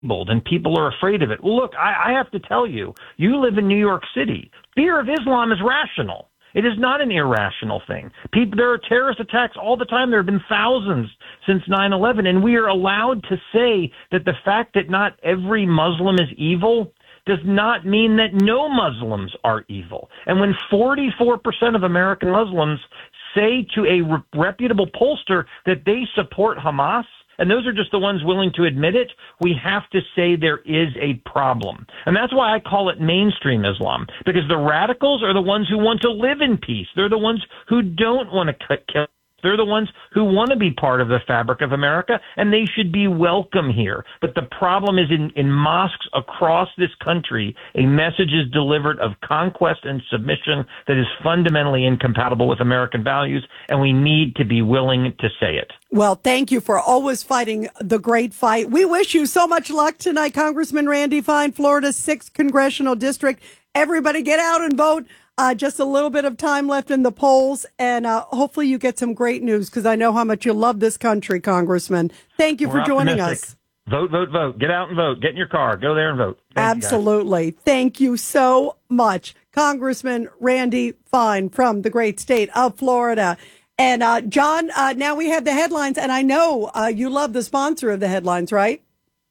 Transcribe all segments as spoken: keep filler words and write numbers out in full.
and people are afraid of it. Well, look, I, I have to tell you, you live in New York City. Fear of Islam is rational. It is not an irrational thing. People, there are terrorist attacks all the time. There have been thousands since nine eleven, and we are allowed to say that the fact that not every Muslim is evil does not mean that no Muslims are evil. And when forty-four percent of American Muslims say to a re- reputable pollster that they support Hamas, and those are just the ones willing to admit it, we have to say there is a problem. And that's why I call it mainstream Islam, because the radicals are the ones who want to live in peace. They're the ones who don't want to cut, kill. They're the ones who want to be part of the fabric of America, and they should be welcome here. But the problem is in, in mosques across this country, a message is delivered of conquest and submission that is fundamentally incompatible with American values, and we need to be willing to say it. Well, thank you for always fighting the great fight. We wish you so much luck tonight, Congressman Randy Fine, Florida's sixth Congressional District. Everybody get out and vote. Uh, just a little bit of time left in the polls, and uh, hopefully you get some great news, because I know how much you love this country, Congressman. Thank you We're for joining optimistic. us. Vote, vote, vote. Get out and vote. Get in your car. Go there and vote. Thank Absolutely. You Thank you so much, Congressman Randy Fine from the great state of Florida. And uh, John, uh, now we have the headlines, and I know uh, you love the sponsor of the headlines, right?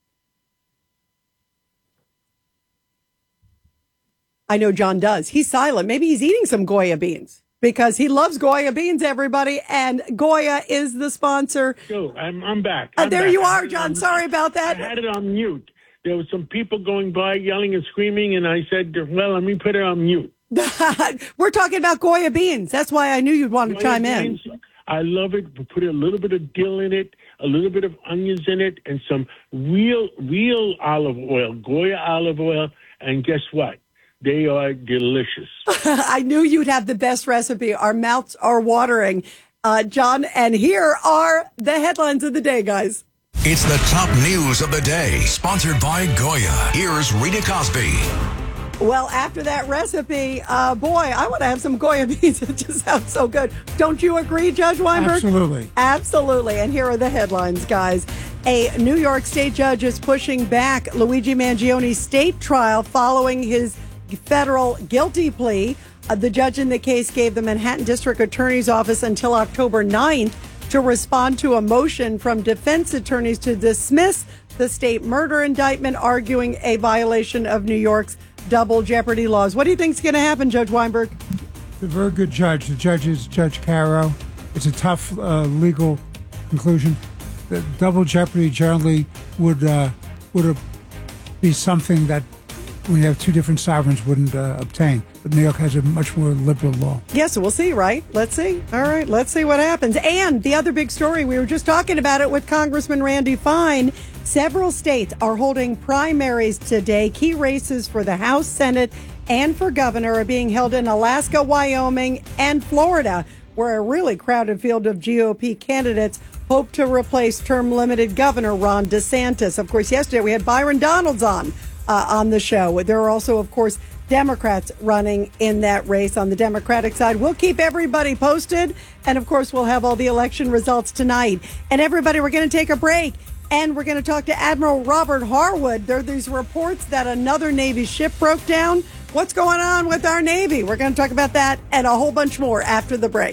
I know John does. He's silent. Maybe he's eating some Goya beans, because he loves Goya beans, everybody. And Goya is the sponsor. So I'm, I'm back. I'm uh, there back. you are, John. Sorry about that. I had it on mute. There was some people going by yelling and screaming, and I said, well, let me put it on mute. We're talking about Goya beans. That's why I knew you'd want to Goya chime beans, in. I love it. We put a little bit of dill in it, a little bit of onions in it, and some real, real olive oil, Goya olive oil. And guess what? They are delicious. I knew you'd have the best recipe. Our mouths are watering, uh, John. And here are the headlines of the day, guys. It's the top news of the day, sponsored by Goya. Here's Rita Cosby. Well, after that recipe, uh, boy, I want to have some Goya beans. It just sounds so good. Don't you agree, Judge Weinberg? Absolutely. Absolutely. And here are the headlines, guys. A New York State judge is pushing back Luigi Mangione's state trial following his federal guilty plea. Uh, the judge in the case gave the Manhattan District Attorney's Office until October ninth to respond to a motion from defense attorneys to dismiss the state murder indictment, arguing a violation of New York's double jeopardy laws. What do you think is going to happen, Judge Weinberg? A very good judge. The judge is Judge Caro. It's a tough uh, legal conclusion. The double jeopardy generally would uh, would be something that when you have two different sovereigns wouldn't uh, obtain. But New York has a much more liberal law. Yes, yeah, so we'll see, right? Let's see. All right, let's see what happens. And the other big story, we were just talking about it with Congressman Randy Fine. Several states are holding primaries today. Key races for the House, Senate, and for governor are being held in Alaska, Wyoming, and Florida, where a really crowded field of G O P candidates hope to replace term-limited Governor Ron DeSantis. Of course, yesterday we had Byron Donalds on. Uh, on the show. There are also, of course, Democrats running in that race on the Democratic side. We'll keep everybody posted. And, of course, we'll have all the election results tonight. And, everybody, we're going to take a break. And we're going to talk to Admiral Robert Harwood. There are these reports that another Navy ship broke down. What's going on with our Navy? We're going to talk about that and a whole bunch more after the break.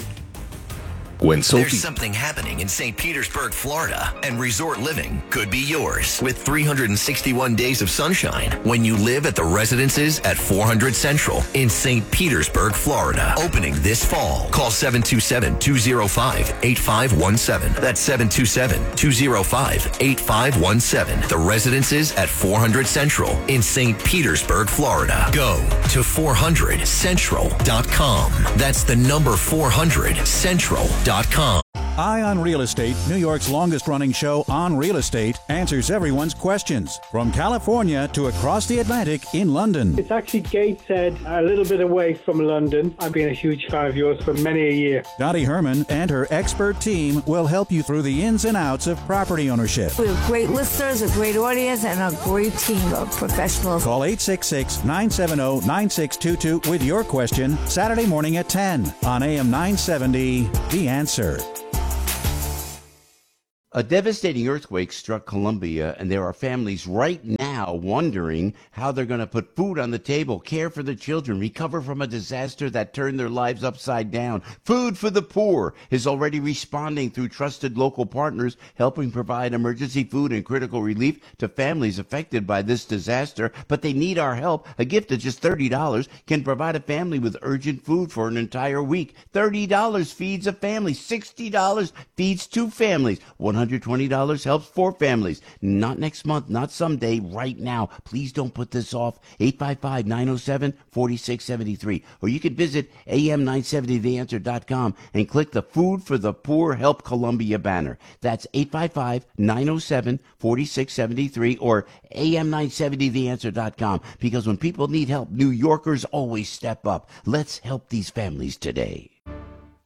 When Sophie- There's something happening in Saint Petersburg, Florida, and resort living could be yours with three hundred sixty-one days of sunshine when you live at the residences at four hundred Central in Saint Petersburg, Florida. Opening this fall. Call seven two seven, two oh five, eight five one seven. That's seven two seven, two oh five, eight five one seven. The residences at four hundred Central in Saint Petersburg, Florida. Go to four hundred central dot com. That's the number four hundred central dot com. Eye on Real Estate, New York's longest-running show on real estate, answers everyone's questions. From California to across the Atlantic in London. It's actually Gateshead, a little bit away from London. I've been a huge fan of yours for many a year. Dottie Herman and her expert team will help you through the ins and outs of property ownership. We have great listeners, a great audience, and a great team of professionals. Call eight six six, nine seven zero, nine six two two with your question Saturday morning at ten on A M nine seventy, The Answer. A devastating earthquake struck Colombia, and there are families right now wondering how they're going to put food on the table, care for their children, recover from a disaster that turned their lives upside down. Food for the Poor is already responding through trusted local partners, helping provide emergency food and critical relief to families affected by this disaster. But they need our help. A gift of just thirty dollars can provide a family with urgent food for an entire week. thirty dollars feeds a family. sixty dollars feeds two families. one hundred twenty dollars helps four families. Not next month, not someday, right now. Please don't put this off. eight five five, nine oh seven, four six seven three. Or you can visit A M nine seventy the answer dot com and click the Food for the Poor Help Columbia banner. That's eight five five, nine oh seven, four six seven three or A M nine seventy the answer dot com. Because when people need help, New Yorkers always step up. Let's help these families today.